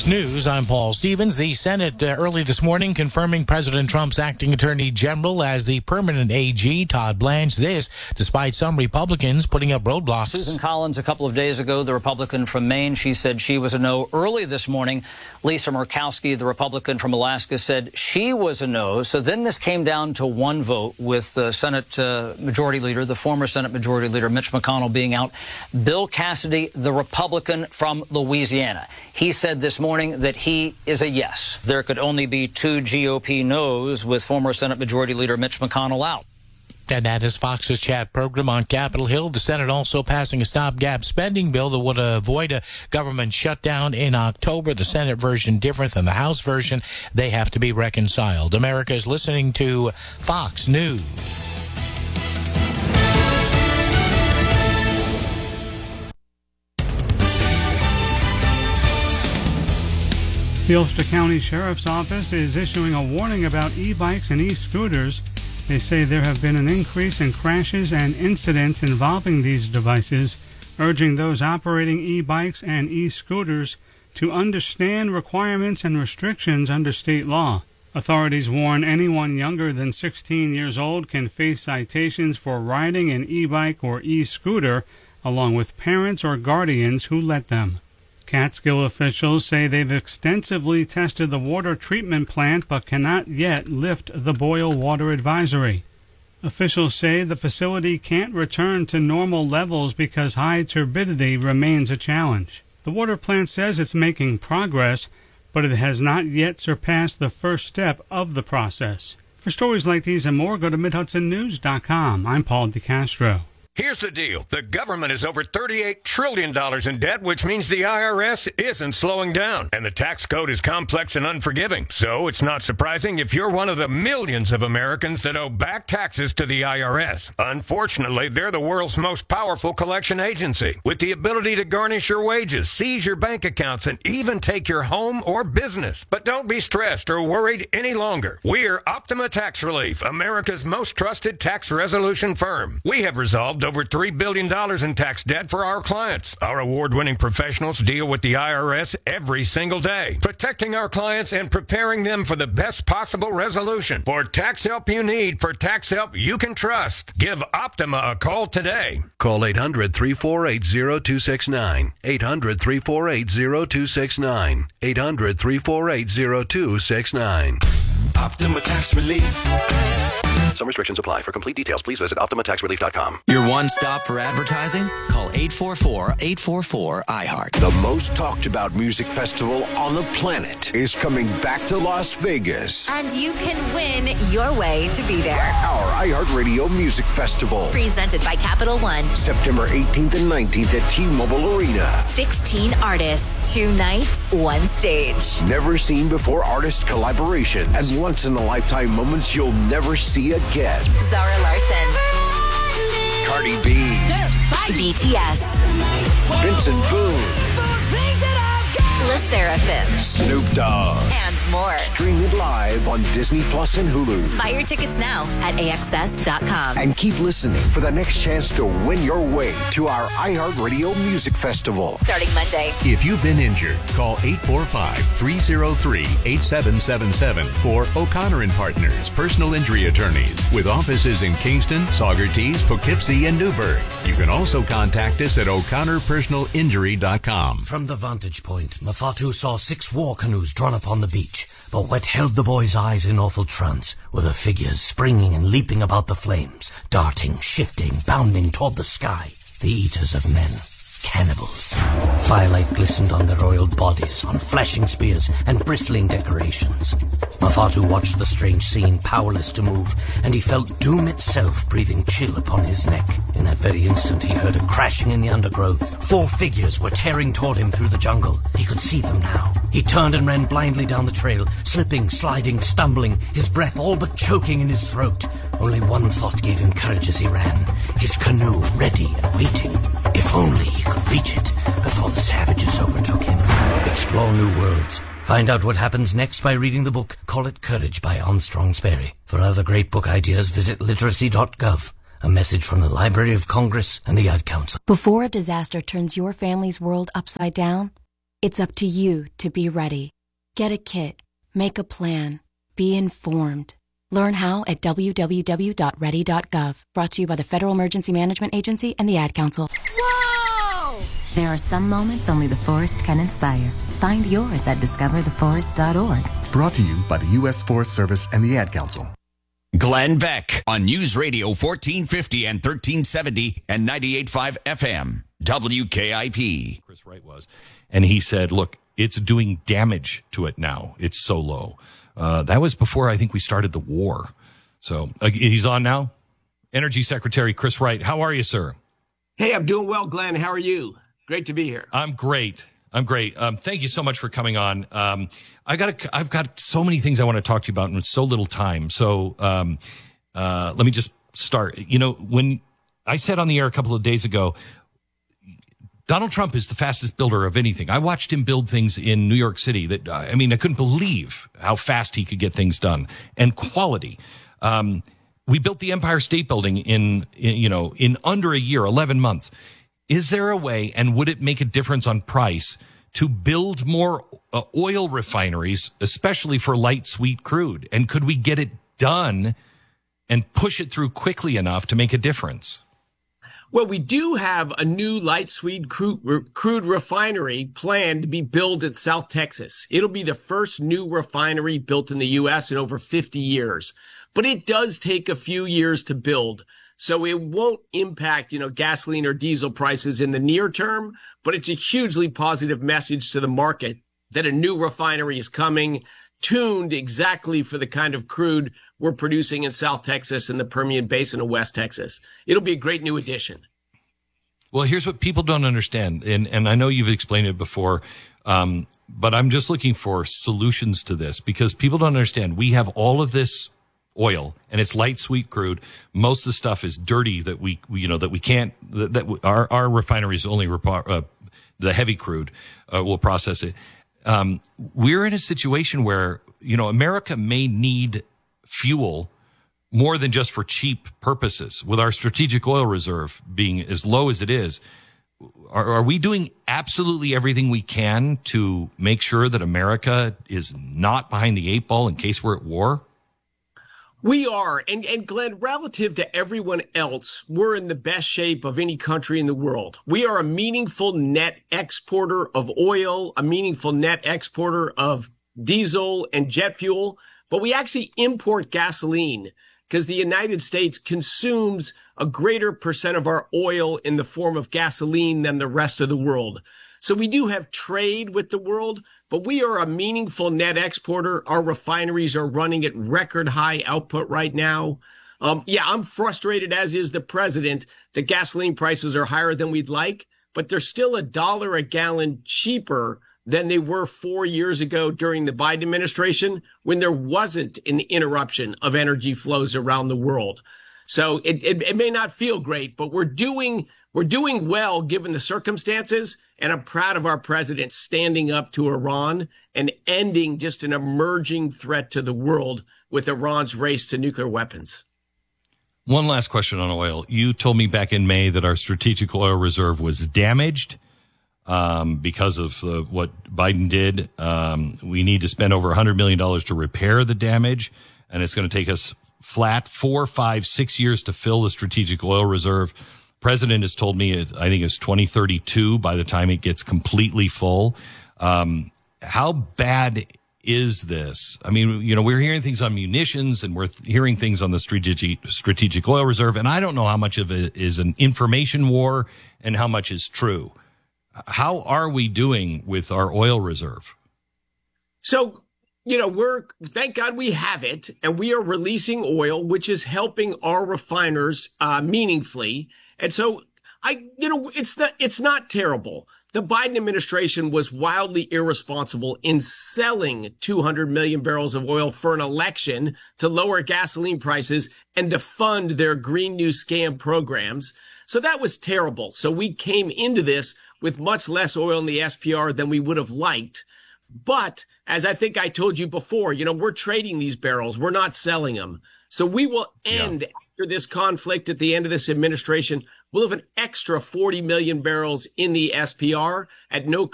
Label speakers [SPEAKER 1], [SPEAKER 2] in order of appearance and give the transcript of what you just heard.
[SPEAKER 1] Fox News, I'm Paul Stevens. The Senate early this morning confirming President Trump's acting attorney general as the permanent AG, Todd Blanche. This, despite some Republicans putting up roadblocks.
[SPEAKER 2] Susan Collins, a couple of days ago, the Republican from Maine, she said she was a no. Early this morning, Lisa Murkowski, the Republican from Alaska, said she was a no. So then this came down to one vote with the Senate Majority Leader, the former Senate Majority Leader Mitch McConnell being out. Bill Cassidy, the Republican from Louisiana. He said this morning that he is a yes. There could only be two GOP no's with former Senate Majority Leader Mitch McConnell out.
[SPEAKER 1] And that is Fox's chat program on Capitol Hill. The Senate also passing a stopgap spending bill that would avoid a government shutdown in October. The Senate version different than the House version. They have to be reconciled. America is listening to Fox News.
[SPEAKER 3] The Ulster County Sheriff's Office is issuing a warning about e-bikes and e-scooters. They say there have been an increase in crashes and incidents involving these devices, urging those operating e-bikes and e-scooters to understand requirements and restrictions under state law. Authorities warn anyone younger than 16 years old can face citations for riding an e-bike or e-scooter, along with parents or guardians who let them. Catskill officials say they've extensively tested the water treatment plant but cannot yet lift the boil water advisory. Officials say the facility can't return to normal levels because high turbidity remains a challenge. The water plant says it's making progress, but it has not yet surpassed the first step of the process. For stories like these and more, go to MidHudsonNews.com. I'm Paul DeCastro.
[SPEAKER 4] Here's the deal. The government is over $38 trillion in debt, which means the IRS isn't slowing down. And the tax code is complex and unforgiving. So it's not surprising if you're one of the millions of Americans that owe back taxes to the IRS. Unfortunately, they're the world's most powerful collection agency, with the ability to garnish your wages, seize your bank accounts, and even take your home or business. But don't be stressed or worried any longer. We're Optima Tax Relief, America's most trusted tax resolution firm. We have resolved over $3 billion in tax debt for our clients. Our award-winning professionals deal with the IRS every single day, protecting our clients and preparing them for the best possible resolution. For tax help you need, for tax help you can trust, give Optima a call today.
[SPEAKER 5] Call 800-348-0269. 800-348-0269. 800-348-0269.
[SPEAKER 6] Optima Tax Relief.
[SPEAKER 5] Some restrictions apply. For complete details, please visit OptimaTaxRelief.com.
[SPEAKER 7] Your one stop for advertising? Call 844-844-iHeart.
[SPEAKER 6] The most talked about music festival on the planet is coming back to Las Vegas.
[SPEAKER 8] And you can win your way to be there.
[SPEAKER 6] Our iHeartRadio Music Festival.
[SPEAKER 8] Presented by Capital One.
[SPEAKER 6] September 18th and 19th at T-Mobile Arena.
[SPEAKER 8] 16 artists, 2 nights, 1 stage.
[SPEAKER 6] Never seen before artist collaboration and once-in-a-lifetime moments you'll never see again.
[SPEAKER 8] Zara Larson.
[SPEAKER 6] Cardi B.
[SPEAKER 8] BTS.
[SPEAKER 6] Vincent Boone.
[SPEAKER 8] Le Seraphim.
[SPEAKER 6] Snoop Dogg.
[SPEAKER 8] And more.
[SPEAKER 6] Stream it live on Disney Plus and Hulu.
[SPEAKER 8] Buy your tickets now at AXS.com.
[SPEAKER 6] And keep listening for the next chance to win your way to our iHeartRadio Music Festival.
[SPEAKER 8] Starting Monday.
[SPEAKER 9] If you've been injured, call 845-303-8777 for O'Connor and Partners Personal Injury Attorneys with offices in Kingston, Saugerties, Poughkeepsie, and Newburgh. You can also contact us at o'connorpersonalinjury.com.
[SPEAKER 10] From the vantage point, Mafatu saw 6 war canoes drawn up on the beach, but what held the boy's eyes in awful trance were the figures springing and leaping about the flames, darting, shifting, bounding toward the sky, the eaters of men. Cannibals. Firelight glistened on their oiled bodies, on flashing spears and bristling decorations. Mafatu watched the strange scene, powerless to move, and he felt doom itself breathing chill upon his neck. In that very instant, he heard a crashing in the undergrowth. 4 figures were tearing toward him through the jungle. He could see them now. He turned and ran blindly down the trail, slipping, sliding, stumbling, his breath all but choking in his throat. Only one thought gave him courage as he ran. His canoe ready and waiting. If only he could reach it before the savages overtook him. Explore new worlds. Find out what happens next by reading the book Call It Courage by Armstrong Sperry. For other great book ideas, visit literacy.gov. A message from the Library of Congress and the Ad Council.
[SPEAKER 11] Before a disaster turns your family's world upside down, It's up to you to be ready. Get a kit. Make a plan. Be informed. Learn how at www.ready.gov. Brought to you by the Federal Emergency Management Agency and the Ad Council.
[SPEAKER 8] Whoa! There are some moments only the forest can inspire. Find yours at discovertheforest.org.
[SPEAKER 12] Brought to you by the U.S. Forest Service and the Ad Council.
[SPEAKER 13] Glenn Beck on News Radio 1450 and 1370 and 98.5 FM. WKIP.
[SPEAKER 14] Chris Wright was. And he said, look, it's doing damage to it now. It's so low. That was before I think we started the war. So he's on now. Energy Secretary Chris Wright. How are you, sir?
[SPEAKER 15] Hey, I'm doing well, Glenn. How are you? Great to be here.
[SPEAKER 14] I'm great. Thank you so much for coming on. I've got so many things I want to talk to you about and with so little time. So let me just start. You know, when I said on the air a couple of days ago, Donald Trump is the fastest builder of anything. I watched him build things in New York City that, I couldn't believe how fast he could get things done and quality. We built the Empire State Building in under a year, 11 months. Is there a way, and would it make a difference on price, to build more oil refineries, especially for light sweet crude? And could we get it done and push it through quickly enough to make a difference?
[SPEAKER 15] Well, we do have a new light sweet crude refinery planned to be built at South Texas. It'll be the first new refinery built in the U.S. in over 50 years. But it does take a few years to build. So it won't impact, gasoline or diesel prices in the near term, but it's a hugely positive message to the market that a new refinery is coming, tuned exactly for the kind of crude we're producing in South Texas and the Permian Basin of West Texas. It'll be a great new addition.
[SPEAKER 14] Well, here's what people don't understand, and I know you've explained it before, but I'm just looking for solutions to this because people don't understand. We have all of this oil and it's light sweet crude. Most of the stuff is dirty that we can't, our refineries only the heavy crude will process it. We're in a situation where, America may need fuel more than just for cheap purposes. With our strategic oil reserve being as low as it is, are we doing absolutely everything we can to make sure that America is not behind the eight ball in case we're at war?
[SPEAKER 15] We are. And Glenn, relative to everyone else, we're in the best shape of any country in the world. We are a meaningful net exporter of oil, a meaningful net exporter of diesel and jet fuel, but we actually import gasoline because the United States consumes a greater percent of our oil in the form of gasoline than the rest of the world. So we do have trade with the world, but we are a meaningful net exporter. Our refineries are running at record high output right now. I'm frustrated, as is the president, that gasoline prices are higher than we'd like, but they're still $1 a gallon cheaper than they were 4 years ago during the Biden administration when there wasn't an interruption of energy flows around the world. So it may not feel great, but we're doing well given the circumstances. And I'm proud of our president standing up to Iran and ending just an emerging threat to the world with Iran's race to nuclear weapons.
[SPEAKER 14] One last question on oil. You told me back in May that our strategic oil reserve was damaged because of what Biden did. We need to spend over $100 million to repair the damage, and it's going to take us flat 4, 5, 6 years to fill the strategic oil reserve. President has told me I think it's 2032 by the time it gets completely full. How bad is this? I mean, we're hearing things on munitions and we're hearing things on the strategic oil reserve, and I don't know how much of it is an information war and how much is true. How are we doing with our oil reserve?
[SPEAKER 15] So, thank God we have it, and we are releasing oil, which is helping our refiners meaningfully. And so it's not terrible. The Biden administration was wildly irresponsible in selling 200 million barrels of oil for an election to lower gasoline prices and to fund their Green New Scam programs. So that was terrible. So we came into this with much less oil in the SPR than we would have liked. But as I think I told you before, we're trading these barrels. We're not selling them. So we will end after this conflict at the end of this administration. We'll have an extra 40 million barrels in the SPR at no